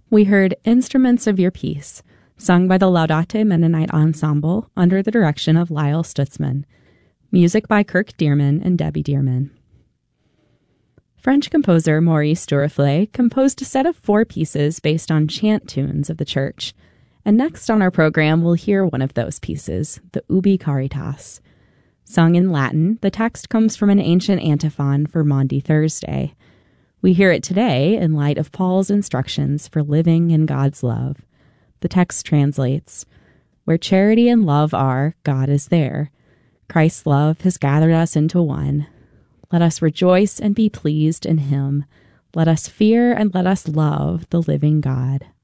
We heard Instruments of Your Peace, sung by the Laudate Mennonite Ensemble under the direction of Lyle Stutzman. Music by Kirk Dearman and Debbie Dearman. French composer Maurice Duruflé composed a set of 4 pieces based on chant tunes of the church. And next on our program, we'll hear one of those pieces, the Ubi Caritas. Sung in Latin, the text comes from an ancient antiphon for Maundy Thursday. We hear it today in light of Paul's instructions for living in God's love. The text translates, "Where charity and love are, God is there. Christ's love has gathered us into one. Let us rejoice and be pleased in him. Let us fear and let us love the living God."